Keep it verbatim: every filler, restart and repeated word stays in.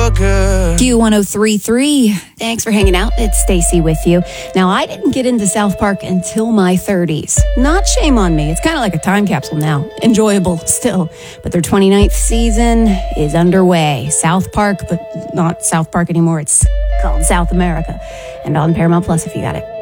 sucker. Q one oh three point three. Thanks for hanging out. It's Stacy with you. Now, I didn't get into South Park until my thirties. Not shame on me. It's kind of like a time capsule now. Enjoyable still. But their twenty-ninth season is underway. South Park, but not South Park anymore. It's called South America. And on Paramount Plus if you got it.